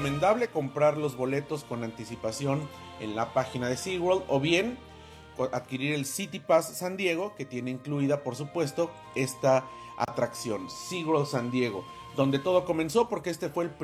recomendable comprar los boletos con anticipación en la página de SeaWorld o bien adquirir el City Pass San Diego, que tiene incluida, por supuesto, esta atracción, SeaWorld San Diego, donde todo comenzó porque este fue el